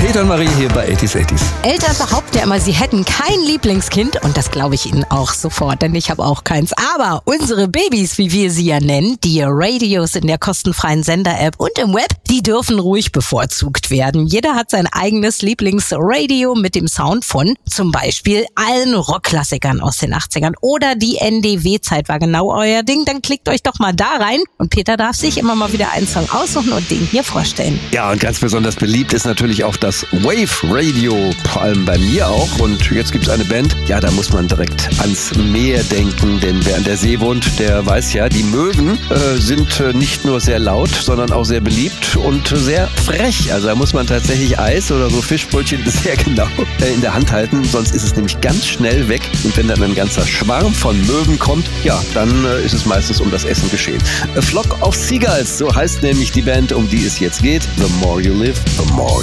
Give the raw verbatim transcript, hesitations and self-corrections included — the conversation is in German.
Peter und Marie hier bei achtziger achtziger. Eltern behaupten ja immer, sie hätten kein Lieblingskind und das glaube ich ihnen auch sofort, denn ich habe auch keins. Aber unsere Babys, wie wir sie ja nennen, die Radios in der kostenfreien Sender-App und im Web, die dürfen ruhig bevorzugt werden. Jeder hat sein eigenes Lieblingsradio mit dem Sound von zum Beispiel allen Rockklassikern aus den achtzigern oder die N D W-Zeit war genau euer Ding. Dann klickt euch doch mal da rein und Peter darf sich immer mal wieder einen Song aussuchen und den hier vorstellen. Ja, und ganz besonders beliebt ist natürlich auch das Wave Radio, vor allem bei mir auch. Und jetzt gibt's eine Band, ja, da muss man direkt ans Meer denken, denn wer an der See wohnt, der weiß ja, die Möwen äh, sind äh, nicht nur sehr laut, sondern auch sehr beliebt und äh, sehr frech. Also da muss man tatsächlich Eis oder so Fischbrötchen sehr genau äh, in der Hand halten, sonst ist es nämlich ganz schnell weg. Und wenn dann ein ganzer Schwarm von Möwen kommt, ja, dann äh, ist es meistens um das Essen geschehen. A Flock of Seagulls, so heißt nämlich die Band, um die es jetzt geht. The more you live, the more